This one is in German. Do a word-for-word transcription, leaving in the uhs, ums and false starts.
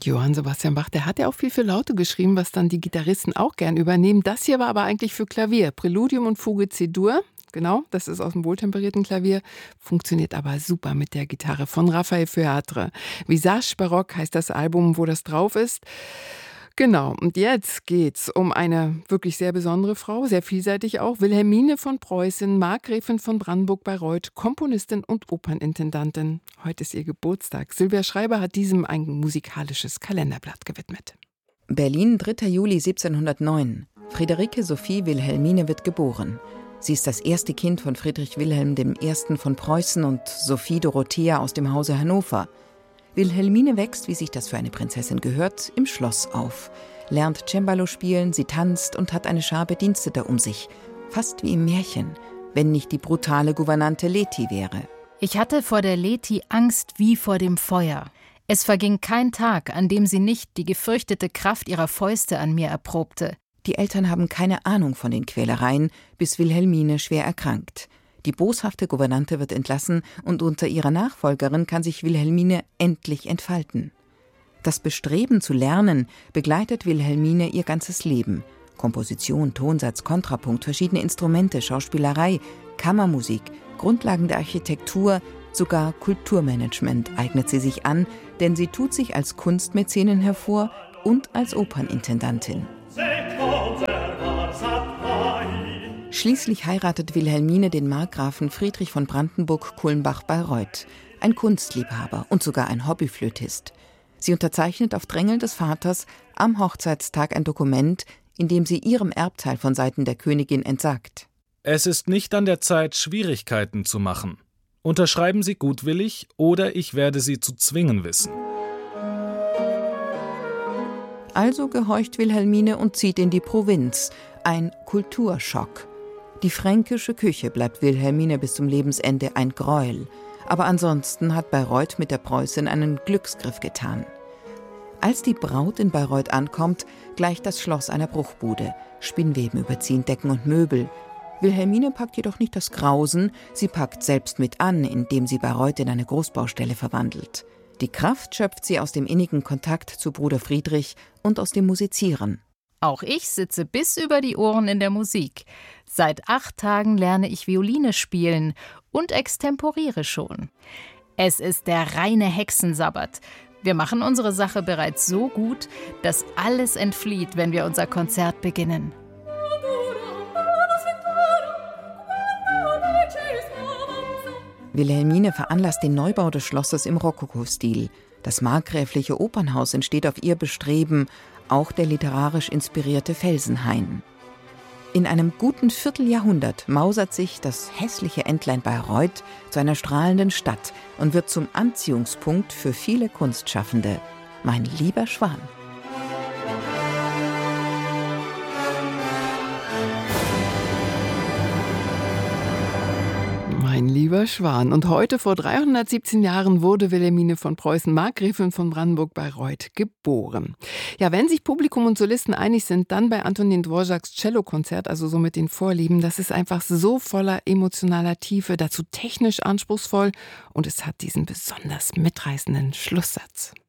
Johann Sebastian Bach, der hat ja auch viel für Laute geschrieben, was dann die Gitarristen auch gern übernehmen. Das hier war aber eigentlich für Klavier. Präludium und Fuge C-Dur. Genau, das ist aus dem wohltemperierten Klavier. Funktioniert aber super mit der Gitarre von Raphael Feuatre. Visage Baroque heißt das Album, wo das drauf ist. Genau, und jetzt geht's um eine wirklich sehr besondere Frau, sehr vielseitig auch. Wilhelmine von Preußen, Markgräfin von Brandenburg-Bayreuth, Komponistin und Opernintendantin. Heute ist ihr Geburtstag. Sylvia Schreiber hat diesem ein musikalisches Kalenderblatt gewidmet. Berlin, dritter Juli siebzehnhundertneun. Friederike Sophie Wilhelmine wird geboren. Sie ist das erste Kind von Friedrich Wilhelm I. von Preußen und Sophie Dorothea aus dem Hause Hannover. Wilhelmine wächst, wie sich das für eine Prinzessin gehört, im Schloss auf, lernt Cembalo spielen, sie tanzt und hat eine Schar Bediensteter um sich, fast wie im Märchen, wenn nicht die brutale Gouvernante Leti wäre. Ich hatte vor der Leti Angst wie vor dem Feuer. Es verging kein Tag, an dem sie nicht die gefürchtete Kraft ihrer Fäuste an mir erprobte. Die Eltern haben keine Ahnung von den Quälereien, bis Wilhelmine schwer erkrankt. Die boshafte Gouvernante wird entlassen und unter ihrer Nachfolgerin kann sich Wilhelmine endlich entfalten. Das Bestreben zu lernen begleitet Wilhelmine ihr ganzes Leben. Komposition, Tonsatz, Kontrapunkt, verschiedene Instrumente, Schauspielerei, Kammermusik, Grundlagen der Architektur, sogar Kulturmanagement eignet sie sich an, denn sie tut sich als Kunstmäzenin hervor und als Opernintendantin. Schließlich heiratet Wilhelmine den Markgrafen Friedrich von Brandenburg-Kulmbach-Bayreuth, ein Kunstliebhaber und sogar ein Hobbyflötist. Sie unterzeichnet auf Drängeln des Vaters am Hochzeitstag ein Dokument, in dem sie ihrem Erbteil von Seiten der Königin entsagt. Es ist nicht an der Zeit, Schwierigkeiten zu machen. Unterschreiben Sie gutwillig, oder ich werde Sie zu zwingen wissen. Also gehorcht Wilhelmine und zieht in die Provinz. Ein Kulturschock. Die fränkische Küche bleibt Wilhelmine bis zum Lebensende ein Gräuel. Aber ansonsten hat Bayreuth mit der Preußin einen Glücksgriff getan. Als die Braut in Bayreuth ankommt, gleicht das Schloss einer Bruchbude. Spinnweben überziehen Decken und Möbel. Wilhelmine packt jedoch nicht das Grausen, sie packt selbst mit an, indem sie Bayreuth in eine Großbaustelle verwandelt. Die Kraft schöpft sie aus dem innigen Kontakt zu Bruder Friedrich und aus dem Musizieren. Auch ich sitze bis über die Ohren in der Musik. Seit acht Tagen lerne ich Violine spielen und extemporiere schon. Es ist der reine Hexensabbat. Wir machen unsere Sache bereits so gut, dass alles entflieht, wenn wir unser Konzert beginnen. Wilhelmine veranlasst den Neubau des Schlosses im Rokoko-Stil. Das markgräfliche Opernhaus entsteht auf ihr Bestreben, auch der literarisch inspirierte Felsenhain. In einem guten Vierteljahrhundert mausert sich das hässliche Entlein Bayreuth zu einer strahlenden Stadt und wird zum Anziehungspunkt für viele Kunstschaffende. Mein lieber Schwan. Mein lieber Schwan. Und heute, vor dreihundertsiebzehn Jahren, wurde Wilhelmine von Preußen, Markgräfin von Brandenburg-Bayreuth, geboren. Ja, wenn sich Publikum und Solisten einig sind, dann bei Antonin Dvořáks Cellokonzert, also so mit den Vorlieben. Das ist einfach so voller emotionaler Tiefe, dazu technisch anspruchsvoll und es hat diesen besonders mitreißenden Schlusssatz.